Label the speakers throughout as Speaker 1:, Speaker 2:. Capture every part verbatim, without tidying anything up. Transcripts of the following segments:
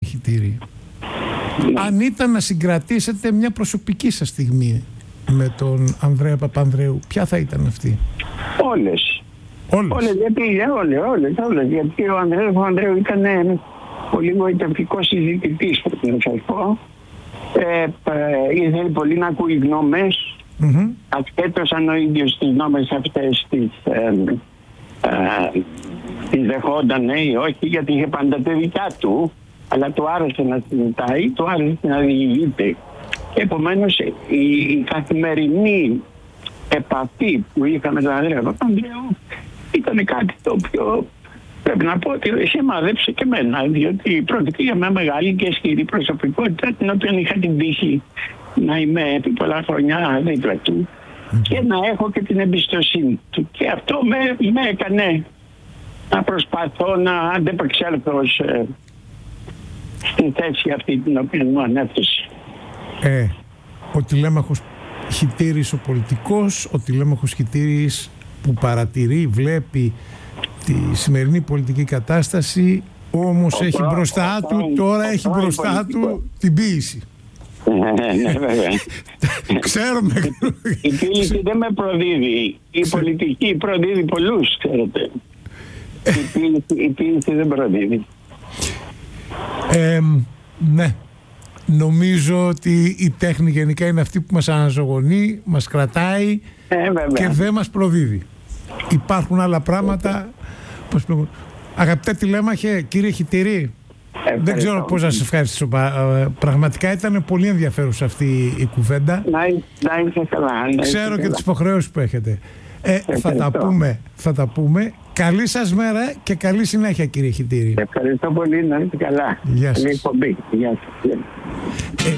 Speaker 1: Χιτήρη, ναι. αν ήταν να συγκρατήσετε μια προσωπική σας στιγμή με τον Ανδρέα Παπανδρέου, ποια θα ήταν αυτή?
Speaker 2: Όλες.
Speaker 1: Όλες.
Speaker 2: Όλες, γιατί, όλες, όλες, όλες, γιατί ο Ανδρέας Παπανδρέου ήταν πολύ γοητευτικός συζητητής, πρέπει να σας πω. Ε, ε, ήθελε πολύ να ακούει γνώμες, mm-hmm. ασχέτως αν ο ίδιος τις γνώμες αυτές τις, ε, ε, τις δεχόταν ή όχι, γιατί είχε πάντα τα δικά του, αλλά του άρεσε να συζητάει, του άρεσε να διηγείται. Και επομένως η, η καθημερινή επαφή που είχαμε με τον Ανδρέα Παπανδρέου ήταν κάτι το οποίο πρέπει να πω ότι σημάδεψε και εμένα, διότι πρόκειται για μια μεγάλη και ισχυρή προσωπικότητα, την οποία είχα την τύχη να είμαι επί πολλά χρόνια δίπλα του mm-hmm. και να έχω και την εμπιστοσύνη του. Και αυτό με, με έκανε να προσπαθώ να αντεπεξέλθω σε, στη θέση αυτή την οποία μου ανέθεσε.
Speaker 1: Ε, ο τηλέμαχος Χιτήρης ο πολιτικός, ο τηλέμαχος Χιτήρης που παρατηρεί, βλέπει τη σημερινή πολιτική κατάσταση, όμως ο έχει προ... μπροστά ο... του, τώρα ο... έχει ο... μπροστά ο... του την ποίηση.
Speaker 2: Ναι, βέβαια.
Speaker 1: Ξέρουμε.
Speaker 2: Η ποίηση δεν με προδίδει. Η πολιτική προδίδει πολλούς, ξέρετε. Η ποίηση, η ποίηση δεν προδίδει.
Speaker 1: Ε, ναι. Νομίζω ότι η τέχνη γενικά είναι αυτή που μας αναζωογονεί, μας κρατάει
Speaker 2: ε,
Speaker 1: και δεν μας προδίδει. Υπάρχουν άλλα πράγματα. Πώς πω, αγαπητέ τηλέμαχε, κύριε Χιτήρη, δεν ξέρω πώς να σας ευχαριστήσω. Πραγματικά ήταν πολύ ενδιαφέρουσα αυτή η κουβέντα.
Speaker 2: Να είσαι καλά.
Speaker 1: Ξέρω και τις υποχρεώσεις που έχετε. Ε, θα, τα πούμε, θα τα πούμε. Καλή σας μέρα και καλή συνέχεια, κύριε Χιτήρη.
Speaker 2: Ευχαριστώ πολύ, να είστε καλά.
Speaker 1: Γεια σας.
Speaker 2: Καλή εκπομπή. Γεια σας.
Speaker 1: Ε,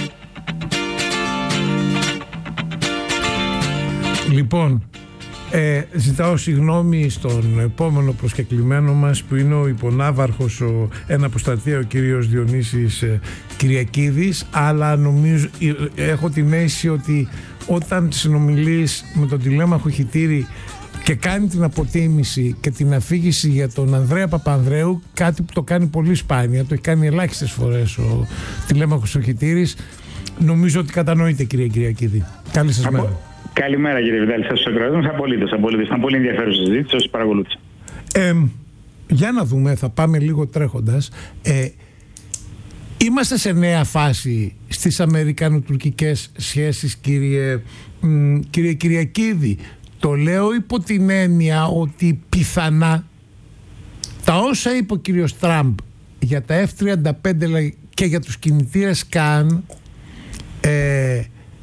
Speaker 1: λοιπόν, ε, ζητάω συγγνώμη στον επόμενο προσκεκλημένο μας που είναι ο υπονάβαρχος, ο εναποστατεία, ο κύριος Διονύσης ε, Κυριακίδης, αλλά νομίζω, ε, έχω την αίσθηση ότι όταν συνομιλείς με τον τηλέμαχο Χιτήρη και κάνει την αποτίμηση και την αφήγηση για τον Ανδρέα Παπανδρέου, κάτι που το κάνει πολύ σπάνια, το έχει κάνει ελάχιστες φορές ο τηλέμαχος ο Χιτήρης, νομίζω ότι κατανοείτε, κύριε Κυριακίδη. Καλή σας
Speaker 3: Από...
Speaker 1: μέρα.
Speaker 3: Καλημέρα, κύριε Βιτάλη, σας ακροατές. Απολύτως, απολύτως. Ήταν πολύ ενδιαφέρουσα συζήτηση, όσοι παρακολούθησα.
Speaker 1: Ε, για να δούμε, θα πάμε λίγο τρέχοντας. Ε, είμαστε σε νέα φάση στις αμερικανοτουρκικές σχέσεις, κύριε, μ, κύριε Κυριακίδη. Το λέω υπό την έννοια ότι πιθανά τα όσα είπε ο κύριος Τραμπ για τα εφ τριάντα πέντε και για τους κινητήρες Καν ε,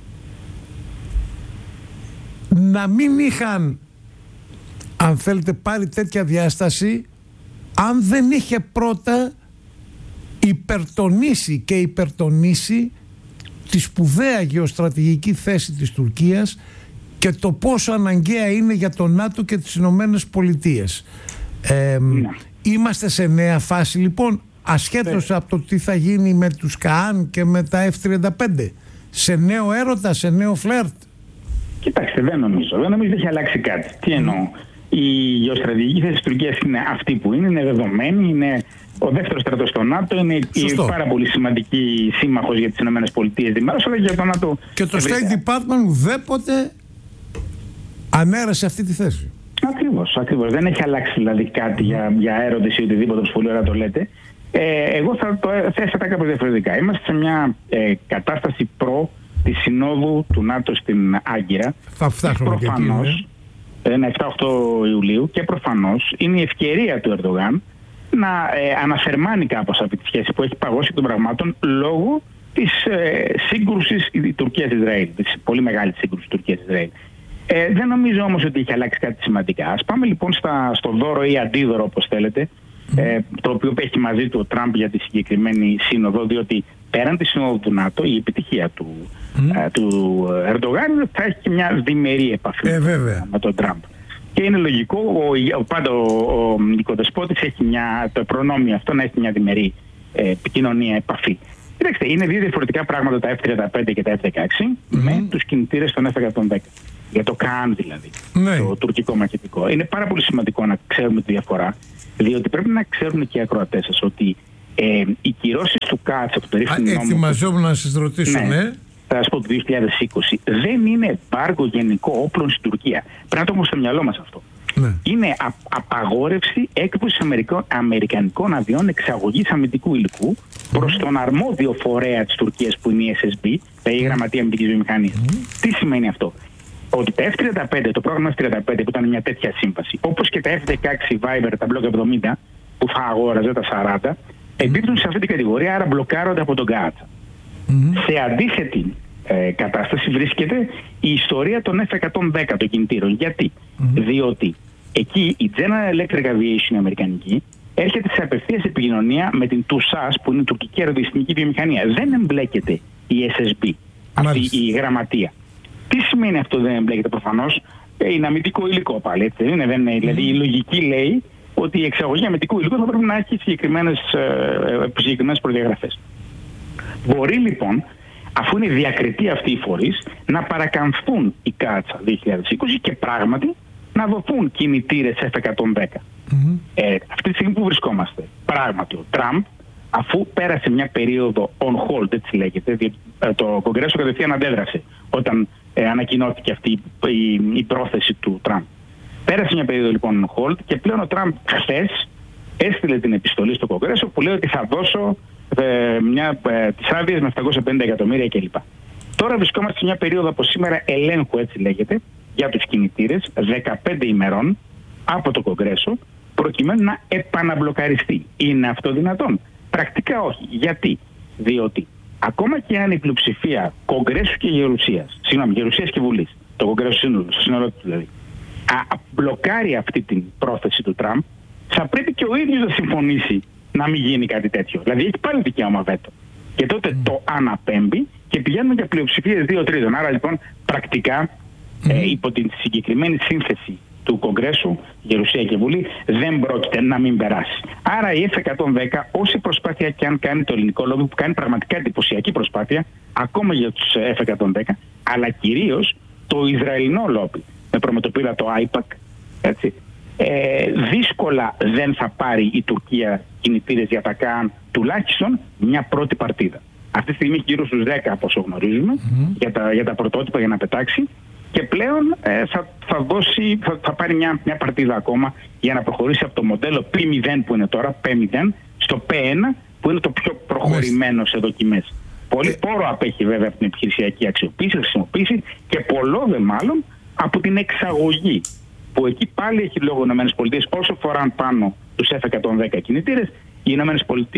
Speaker 1: να μην είχαν, αν θέλετε, πάρει τέτοια διάσταση αν δεν είχε πρώτα υπερτονίσει και υπερτονίσει τη σπουδαία γεωστρατηγική θέση της Τουρκίας και το πόσο αναγκαία είναι για το ΝΑΤΟ και τις Ηνωμένες Πολιτείες. Ε, ναι. Είμαστε σε νέα φάση λοιπόν, ασχέτως ναι. από το τι θα γίνει με τους Καάν και με τα εφ τριάντα πέντε, σε νέο έρωτα, σε νέο φλερτ.
Speaker 3: Κοιτάξτε, δεν νομίζω. Δεν νομίζω ότι έχει αλλάξει κάτι. Τι εννοώ. Η γεωστρατηγική θέση της Τουρκίας είναι αυτή που είναι, είναι δεδομένη, είναι ο δεύτερος στρατός στο ΝΑΤΟ, είναι η πάρα πολύ σημαντική σύμμαχος για τις Ηνωμένες Πολιτείες διμέρως, αλλά και για το ΝΑΤΟ. Και
Speaker 1: το State Department ουδέποτε ανέρεσε αυτή τη θέση.
Speaker 3: Ακριβώς, ακριβώς. Δεν έχει αλλάξει δηλαδή κάτι για, για ερώτηση ή οτιδήποτε, όπως πολύ ωραία το λέτε. Ε, εγώ θα το θέσω τα κάπως διαφορετικά. Είμαστε σε μια ε, κατάσταση προ τη συνόδου του ΝΑΤΟ στην Άγκυρα.
Speaker 1: Θα φτάσουμε και εκεί.
Speaker 3: Ένα εφτά οκτώ Ιουλίου, και προφανώς είναι η ευκαιρία του Ερντογάν να ε, αναθερμάνει κάπως αυτή τη σχέση που έχει παγώσει των πραγμάτων λόγω της ε, σύγκρουσης Τουρκίας-Ισραήλ, της πολύ μεγάλης σύγκρουσης Τουρκίας-Ισραήλ. Ε, δεν νομίζω όμως ότι έχει αλλάξει κάτι σημαντικά. Ας πάμε λοιπόν στα, στο δώρο ή αντίδωρο, όπως θέλετε, mm. ε, το οποίο έχει μαζί του ο Τραμπ για τη συγκεκριμένη σύνοδο, διότι πέραν τη σύνοδο του ΝΑΤΟ, η επιτυχία του, mm. ε, του Ερντογάν θα έχει και μια διμερή επαφή
Speaker 1: ε,
Speaker 3: με τον Τραμπ. Και είναι λογικό, ο, ο, πάντα ο, ο, ο οικοδεσπότης έχει μια, το προνόμιο αυτό να έχει μια διμερή ε, επικοινωνία, επαφή. Κοιτάξτε, είναι δύο διαφορετικά πράγματα τα εφ τριάντα πέντε και τα εφ δεκαέξι mm. με τους κινητήρες των εφ εκατόν δέκα. Για το Καν δηλαδή, ναι. το τουρκικό μαχητικό. Είναι πάρα πολύ σημαντικό να ξέρουμε τη διαφορά, διότι πρέπει να ξέρουν και οι ακροατές σας ότι Ε, οι κυρώσεις του ΚΑΤΣ από το περίφημο νόμο...
Speaker 1: Ετοιμαζόμουν να σας ρωτήσω, ναι. ναι.
Speaker 3: Θα σας πω το δύο χιλιάδες είκοσι. Δεν είναι εμπάργο γενικό όπλων στην Τουρκία. Πρέπει να το έχουμε στο μυαλό μας αυτό. Ναι. Είναι α, απαγόρευση έκδοσης αμερικανικών αδειών εξαγωγής αμυντικού υλικού mm. προς τον αρμόδιο φορέα της Τουρκίας που είναι η ες ες μπι, δηλαδή η Γραμματεία Αμυντικής Βιομηχανίας. Mm. Τι σημαίνει αυτό? Ότι τα εφ τριάντα πέντε, το πρόγραμμα εφ τριάντα πέντε που ήταν μια τέτοια σύμβαση, όπως και τα εφ δεκαέξι Viper, τα Block εβδομήντα που θα αγόραζε τα σαράντα, mm. εμπίπτουν σε αυτή την κατηγορία, άρα μπλοκάρονται από τον ΚΑΤΣ. Mm. Σε αντίθετη ε, κατάσταση βρίσκεται η ιστορία των εφ εκατόν δέκα των κινητήρων. Γιατί? Mm. Διότι εκεί η General Electric Aviation, η αμερικανική, έρχεται σε απευθείας επικοινωνία με την τουσάς, που είναι η τουρκική αεροδιστημική βιομηχανία. Δεν εμπλέκεται η ες ες μπι, αυτή η γραμματεία. Τι σημαίνει αυτό δεν εμπλέκεται? Προφανώς ε, είναι αμυντικό υλικό πάλι. Έτσι, δεν είναι, δεν είναι. Mm. Δηλαδή η λογική λέει ότι η εξαγωγή αμυντικού υλικού θα πρέπει να έχει συγκεκριμένες, ε, συγκεκριμένες προδιαγραφές. Μπορεί λοιπόν, αφού είναι διακριτή αυτή οι φορείς, να παρακαμφθούν οι ΚΑΤΣΑ δύο χιλιάδες είκοσι και πράγματι να δοθούν κινητήρες εφ εκατόν δέκα. Mm-hmm. Ε, αυτή τη στιγμή που βρισκόμαστε, πράγματι ο Τραμπ, αφού πέρασε μια περίοδο on hold, έτσι λέγεται, διότι ε, το Κογκρέσο κατευθείαν αντέδρασε όταν ε, ανακοινώθηκε αυτή η, η, η πρόθεση του Τραμπ. Πέρασε μια περίοδο λοιπόν on hold και πλέον ο Τραμπ χθες έστειλε την επιστολή στο Κογκρέσο που λέει ότι θα δώσω ε, μια, ε, τις άδειες με επτακόσια πενήντα εκατομμύρια κλπ. Τώρα βρισκόμαστε σε μια περίοδο από σήμερα ελέγχου, έτσι λέγεται, για τους κινητήρες δεκαπέντε ημερών από το Κογκρέσο προκειμένου να επαναμπλοκαριστεί. Είναι αυτό δυνατόν? Πρακτικά όχι. Γιατί? Διότι ακόμα και αν η πλειοψηφία Κογκρέσου και Γερουσίας, συγγνώμη, Γερουσίας και Βουλής, το Κογκρέσο σύνολο, στο σύνολο του δηλαδή, α, μπλοκάρει αυτή την πρόθεση του Τραμπ, θα πρέπει και ο ίδιος να συμφωνήσει να μην γίνει κάτι τέτοιο. Δηλαδή έχει πάλι δικαίωμα βέτο. Και τότε mm. το αναπέμπει και πηγαίνουμε για πλειοψηφίες δύο τρίτων. Άρα λοιπόν πρακτικά mm. ε, υπό την συγκεκριμένη σύνθεση του Κογκρέσου, Γερουσία και Βουλή, δεν πρόκειται να μην περάσει. Άρα η εφ εκατόν δέκα, όση προσπάθεια και αν κάνει το ελληνικό λόμπι, που κάνει πραγματικά εντυπωσιακή προσπάθεια, ακόμα για τους εφ εκατόν δέκα, αλλά κυρίως το Ισραηλινό λόμπι, με προμετωπίδα άι πακ, έτσι, ε, δύσκολα δεν θα πάρει η Τουρκία κινητήρες για τα ΚΑΑΝ τουλάχιστον μια πρώτη παρτίδα. Αυτή τη στιγμή γύρω στους δέκα, από όσο γνωρίζουμε, mm-hmm. για, τα, για τα πρωτότυπα για να πετάξει. Και πλέον ε, θα, θα, δώσει, θα, θα πάρει μια, μια παρτίδα ακόμα για να προχωρήσει από το μοντέλο πι μηδέν που είναι τώρα, πι μηδέν, στο πι ένα που είναι το πιο προχωρημένο σε δοκιμές. Πολύ ε... πόρο απέχει βέβαια από την επιχειρησιακή αξιοποίηση, χρησιμοποίηση και πολλό δε μάλλον από την εξαγωγή. Που εκεί πάλι έχει λόγο οι ΗΠΑ όσο φοράν πάνω τους εφ εκατόν δέκα κινητήρες. Οι ΗΠΑ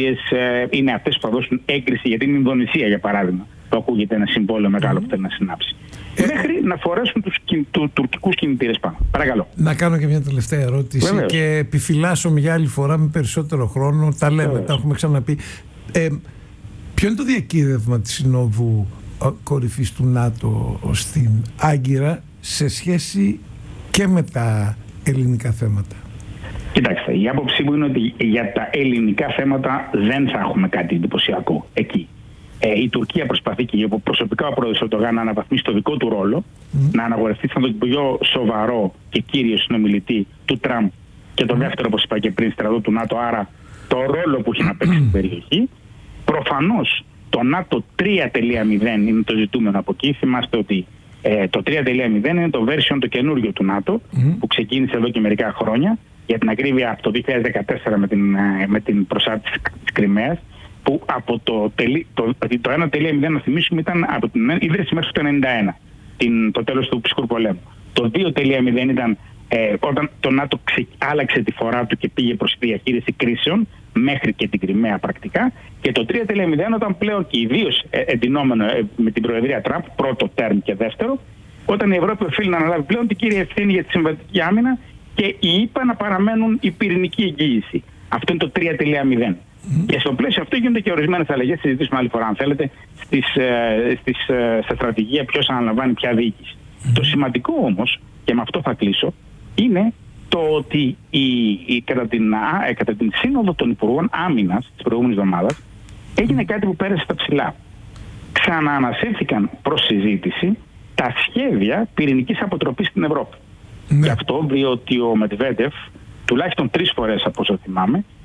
Speaker 3: ε, είναι αυτές που θα δώσουν έγκριση για την Ινδονησία, για παράδειγμα. Το ακούγεται ένα συμβόλαιο μεγάλο που θέλει να συνάψει. Ε, Μέχρι να φορέσουν τους του, τουρκικούς κινητήρες πάνω. Παρακαλώ.
Speaker 1: Να κάνω και μια τελευταία ερώτηση. Βεβαίως. Και επιφυλάσσομαι για άλλη φορά με περισσότερο χρόνο. Τα λέμε, Βεβαίως. Τα έχουμε ξαναπεί. Ε, ποιο είναι το διακύβευμα της Συνόδου Κορυφής του ΝΑΤΟ στην Άγκυρα σε σχέση και με τα ελληνικά θέματα?
Speaker 3: Κοιτάξτε, η άποψή μου είναι ότι για τα ελληνικά θέματα δεν θα έχουμε κάτι εντυπωσιακό εκεί. Ε, η Τουρκία προσπαθεί και προσωπικά ο πρόεδρος Ερντογάν να αναβαθμίσει το δικό του ρόλο, mm. να αναγορευτεί σαν τον πιο σοβαρό και κύριο συνομιλητή του Τραμπ και το mm. δεύτερο, όπως είπα και πριν, στρατό του ΝΑΤΟ, άρα το ρόλο που έχει να παίξει στην περιοχή. Προφανώς το ΝΑΤΟ τρία τελεία μηδέν είναι το ζητούμενο από εκεί. Θυμάστε ότι ε, το τρία τελεία μηδέν είναι το version το καινούριο του ΝΑΤΟ mm. που ξεκίνησε εδώ και μερικά χρόνια, για την ακρίβεια από το δύο χιλιάδες δεκατέσσερα με την, με την προσάρτηση της Κριμαίας, που από το, το, το ένα τελεία μηδέν, να θυμίσουμε, ήταν από την ίδρυση μέχρι το ενενήντα ένα, την, το τέλος του ψυχρού πολέμου. Το δύο τελεία μηδέν ήταν ε, όταν το ΝΑΤΟ ξε, άλλαξε τη φορά του και πήγε προς τη διαχείριση κρίσεων, μέχρι και την Κριμαία πρακτικά, και το τρία τελεία μηδέν όταν πλέον και ιδίως ε, εντυνόμενο ε, με την Προεδρία Τραμπ, πρώτο τέρμ και δεύτερο, όταν η Ευρώπη οφείλει να αναλάβει πλέον την κύρια ευθύνη για τη συμβατική άμυνα και οι ΗΠΑ να παραμένουν η πυρηνική εγγύηση. Αυτό είναι το τρία τελεία μηδέν. Mm-hmm. Και στο πλαίσιο αυτό γίνονται και ορισμένες αλλαγές, συζητήσουμε άλλη φορά αν θέλετε, στις, ε, στις, ε, στα στρατηγία ποιος αναλαμβάνει ποια διοίκηση. Mm-hmm. Το σημαντικό όμως, και με αυτό θα κλείσω, είναι το ότι η, η, κατά, την, α, κατά την σύνοδο των Υπουργών Άμυνας της προηγούμενης εβδομάδας έγινε κάτι που πέρασε στα ψηλά. Ξαναανασύρθηκαν προς συζήτηση τα σχέδια πυρηνικής αποτροπής στην Ευρώπη. Mm-hmm. Γι' αυτό διότι ο Μετβέντεφ τουλάχιστον τρεις φορές από όσο θυμάμαι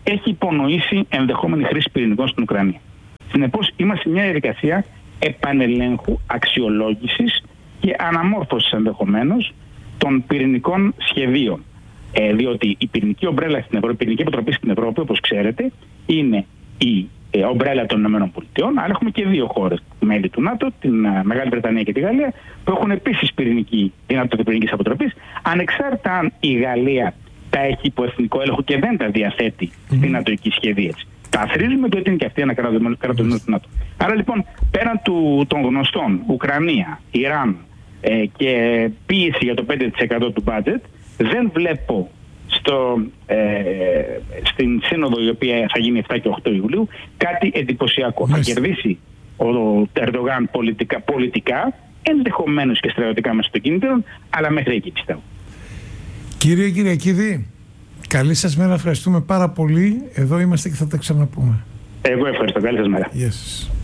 Speaker 3: έχει υπονοήσει ενδεχόμενη χρήση πυρηνικών στην Ουκρανία. Συνεπώς, είμαστε σε μια διαδικασία επανελέγχου, αξιολόγησης και αναμόρφωσης ενδεχομένως των πυρηνικών σχεδίων. Ε, διότι η πυρηνική ομπρέλα στην Ευρώπη, η πυρηνική αποτροπή στην Ευρώπη, όπως ξέρετε, είναι η ε, ομπρέλα των ΗΠΑ, αλλά έχουμε και δύο χώρες μέλη του ΝΑΤΟ, την uh, Μεγάλη Βρετανία και τη Γαλλία, που έχουν επίσης πυρηνική δυνατότητα πυρηνικής αποτροπής, ανεξάρτητα αν η Γαλλία τα έχει υπό εθνικό έλεγχο και δεν τα διαθέτει mm-hmm. στην νατοϊκή σχεδίαση. Τα αθροίζουμε το ότι είναι και αυτή ένα κράτος του ΝΑΤΟ. Άρα λοιπόν, πέραν του, των γνωστών, Ουκρανία, Ιράν ε, και πίεση για το πέντε τοις εκατό του budget, δεν βλέπω στο, ε, στην σύνοδο η οποία θα γίνει επτά και οκτώ Ιουλίου κάτι εντυπωσιακό. Θα κερδίσει ο Ερντογάν πολιτικά, πολιτικά ενδεχομένως και στρατιωτικά μέσω των κινητήρων, αλλά μέχρι εκεί πιστεύω.
Speaker 1: Κύριε Κυριακίδη, καλή σας μέρα, ευχαριστούμε πάρα πολύ. Εδώ είμαστε και θα τα ξαναπούμε.
Speaker 3: Εγώ ευχαριστώ, καλή σας μέρα.
Speaker 1: Γεια σας.